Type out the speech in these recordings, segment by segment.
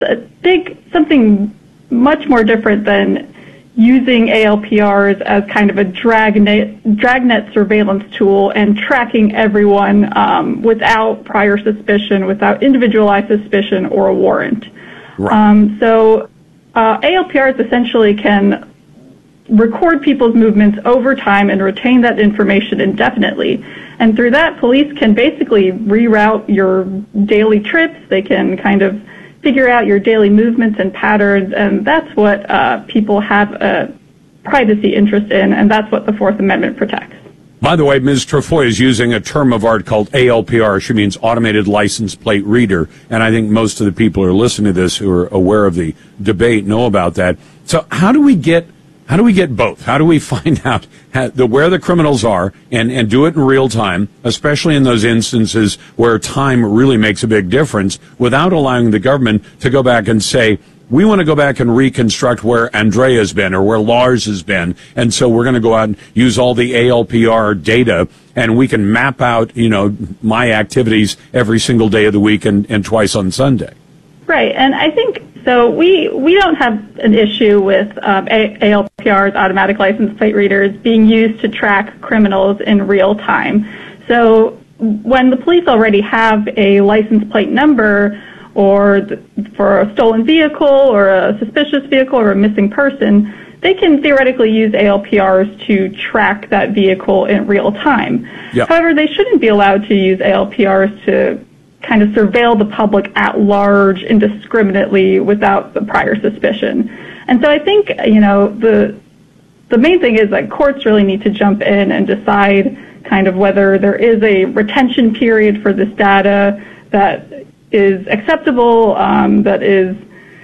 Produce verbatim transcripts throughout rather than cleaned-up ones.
a big, something much more different than using A L P Rs as kind of a dragnet, dragnet surveillance tool and tracking everyone um, without prior suspicion, without individualized suspicion or a warrant. Right. Um, so uh, A L P Rs essentially can record people's movements over time and retain that information indefinitely. And through that, police can basically reroute your daily trips. They can kind of figure out your daily movements and patterns, and that's what uh, people have a privacy interest in, and that's what the Fourth Amendment protects. By the way, Miz Trefoil is using a term of art called A L P R. She means Automated License Plate Reader, and I think most of the people who are listening to this who are aware of the debate know about that. So how do we get How do we get both? How do we find out how, the, where the criminals are and, and do it in real time, especially in those instances where time really makes a big difference, without allowing the government to go back and say, we want to go back and reconstruct where Andrea's been or where Lars has been, and so we're going to go out and use all the A L P R data, and we can map out, you know, my activities every single day of the week and, and twice on Sunday. Right, and I think so. We we don't have an issue with um, A L P Rs, automatic license plate readers, being used to track criminals in real time. So when the police already have a license plate number, or the, for a stolen vehicle, or a suspicious vehicle, or a missing person, they can theoretically use A L P Rs to track that vehicle in real time. Yep. However, they shouldn't be allowed to use A L P Rs to kind of surveil the public at large indiscriminately without the prior suspicion. And so I think, you know, the the main thing is that courts really need to jump in and decide kind of whether there is a retention period for this data that is acceptable, um, that is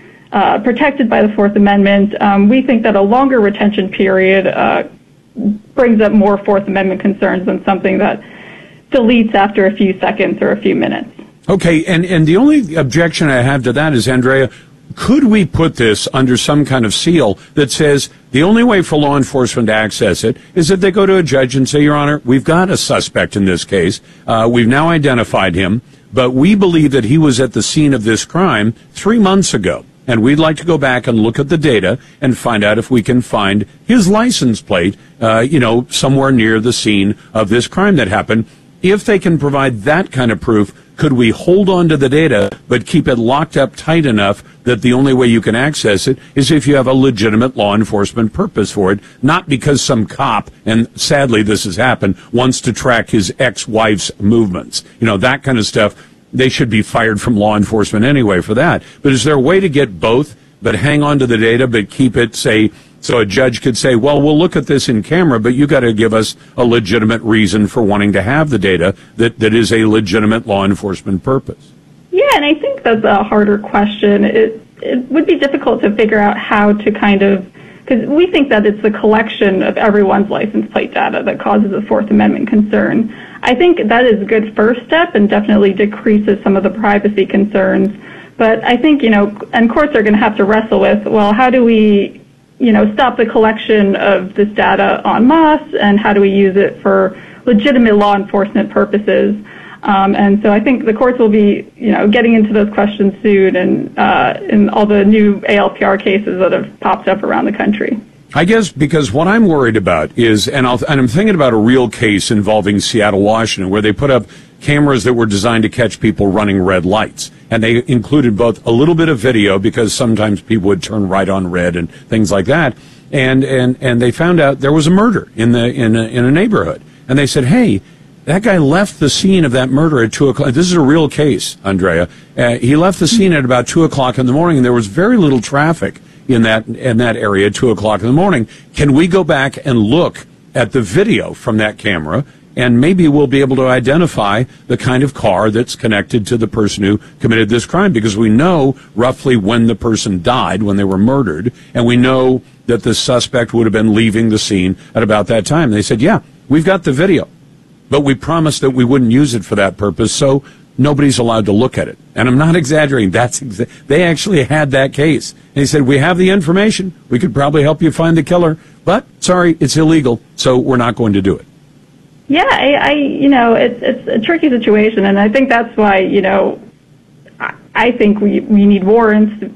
uh, protected by the Fourth Amendment. Um, we think that a longer retention period uh, brings up more Fourth Amendment concerns than something that deletes after a few seconds or a few minutes. Okay, and, and the only objection I have to that is, Andrea, could we put this under some kind of seal that says the only way for law enforcement to access it is that they go to a judge and say, Your Honor, we've got a suspect in this case. Uh, we've now identified him, but we believe that he was at the scene of this crime three months ago. And we'd like to go back and look at the data and find out if we can find his license plate, uh, you know, somewhere near the scene of this crime that happened. If they can provide that kind of proof, could we hold on to the data but keep it locked up tight enough that the only way you can access it is if you have a legitimate law enforcement purpose for it, not because some cop, and sadly this has happened, wants to track his ex-wife's movements. You know, that kind of stuff. They should be fired from law enforcement anyway for that. But is there a way to get both, but hang on to the data, but keep it, say, so a judge could say, well, we'll look at this in camera, but you got to give us a legitimate reason for wanting to have the data that, that is a legitimate law enforcement purpose? Yeah, and I think that's a harder question. It, it would be difficult to figure out how to kind of, because we think that it's the collection of everyone's license plate data that causes a Fourth Amendment concern. I think that is a good first step and definitely decreases some of the privacy concerns. But I think, you know, and courts are going to have to wrestle with, well, how do we, you know, stop the collection of this data en masse, and how do we use it for legitimate law enforcement purposes? Um, and so I think the courts will be, you know, getting into those questions soon, and uh, in all the new A L P R cases that have popped up around the country. I guess because what I'm worried about is, and, I'll, and I'm thinking about a real case involving Seattle, Washington, where they put up cameras that were designed to catch people running red lights. And they included both a little bit of video, because sometimes people would turn right on red and things like that. And, and, and they found out there was a murder in the, in a, in a neighborhood. And they said, hey, that guy left the scene of that murder at two o'clock. This is a real case, Andrea. Uh, he left the scene at about two o'clock in the morning, and there was very little traffic in that, in that area at two o'clock in the morning. Can we go back and look at the video from that camera? And maybe we'll be able to identify the kind of car that's connected to the person who committed this crime, because we know roughly when the person died, when they were murdered, and we know that the suspect would have been leaving the scene at about that time. They said, yeah, we've got the video, but we promised that we wouldn't use it for that purpose, so nobody's allowed to look at it. And I'm not exaggerating. That's exa- they actually had that case. And he said, we have the information. We could probably help you find the killer, but sorry, it's illegal, so we're not going to do it. Yeah, I, I you know, it's it's a tricky situation, and I think that's why, you know, I, I think we, we need warrants